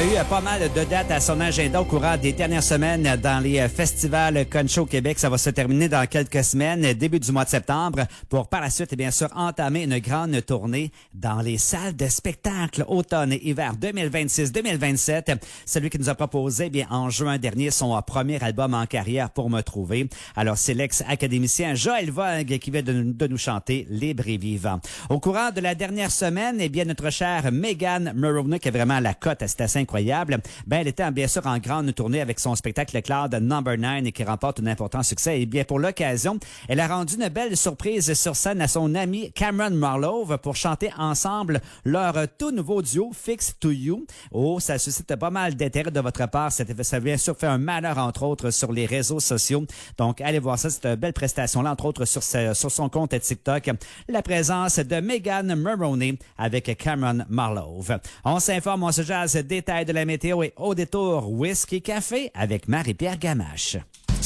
a eu pas mal de dates à son agenda au courant des dernières semaines dans les festivals Concho Québec. Ça va se terminer dans quelques semaines, début du mois de septembre, pour par la suite, bien sûr, entamer une grande tournée dans les salles de spectacle automne et hiver 2026-2027. Celui qui nous a proposé, bien, en juin dernier, son premier album en carrière Pour me trouver. Alors, c'est l'ex-académicien Joël Vogue qui vient de nous chanter Libre et vivant. Au courant de la dernière semaine, eh bien, notre chère Megan Moroney, qui est vraiment la cote, c'est assez incroyable. Ben, elle était bien sûr en grande tournée avec son spectacle Cloud Number 9 et qui remporte un important succès. Et bien, pour l'occasion, elle a rendu une belle surprise sur scène à son ami Cameron Marlowe pour chanter ensemble leur tout nouveau duo Fix to You. Oh, ça suscite pas mal d'intérêt de votre part. Ça a bien sûr fait un malheur, entre autres, sur les réseaux sociaux. Donc, allez voir ça. C'est une belle prestation-là, entre autres, sur son compte TikTok. La présence de Megan Moroney avec Cameron Marlowe. On s'informe, on se jase détails de la météo et au détour Whisky Café avec Marie-Pierre Gamache.